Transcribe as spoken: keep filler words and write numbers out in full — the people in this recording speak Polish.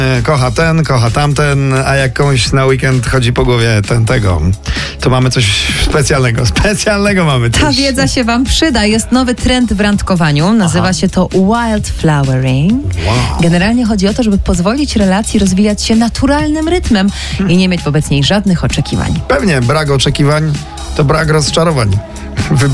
Kocha ten, kocha tamten, a jak komuś na weekend chodzi po głowie ten tego, to mamy coś specjalnego. Specjalnego mamy coś. Ta wiedza się wam przyda. Jest nowy trend w randkowaniu. Nazywa Aha. się to wildflowering. Wow. Generalnie chodzi o to, żeby pozwolić relacji rozwijać się naturalnym rytmem hmm. i nie mieć wobec niej żadnych oczekiwań. Pewnie, brak oczekiwań to brak rozczarowań.